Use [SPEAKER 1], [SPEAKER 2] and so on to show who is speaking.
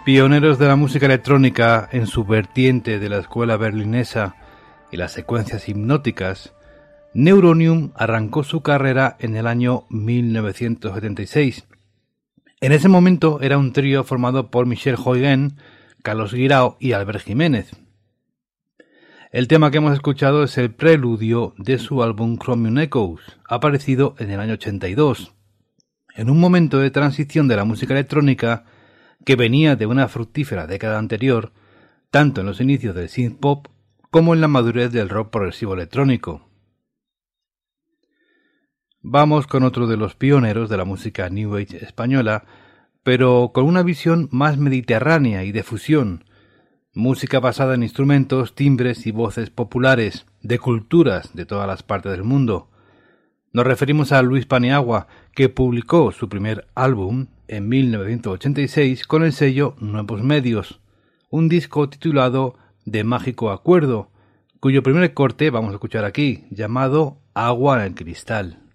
[SPEAKER 1] Pioneros de la música electrónica en su vertiente de la escuela berlinesa y las secuencias hipnóticas, Neuronium arrancó su carrera en el año 1976. En ese momento era un trío formado por Michel Huygens, Carlos Guirao y Albert Jiménez. El tema que hemos escuchado es el preludio de su álbum Chromium Echoes, aparecido en el año 82, en un momento de transición de la música electrónica que venía de una fructífera década anterior, tanto en los inicios del synth pop como en la madurez del rock progresivo electrónico. Vamos con otro de los pioneros de la música New Age española, pero con una visión más mediterránea y de fusión, música basada en instrumentos, timbres y voces populares, de culturas de todas las partes del mundo. Nos referimos a Luis Paniagua, que publicó su primer álbum en 1986 con el sello Nuevos Medios, un disco titulado De Mágico Acuerdo, cuyo primer corte vamos a escuchar aquí, llamado Agua en el Cristal.